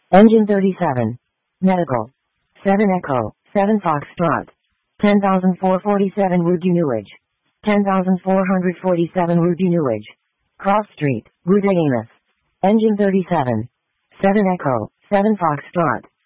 Engine 37. Medical. 7 Echo, 7 Foxtrot. 10,447 Rue du Nuage. 10,447 Rue du Nuage. Cross Street, Rue de Amos. Engine 37. 7 Echo, 7 Foxtrot.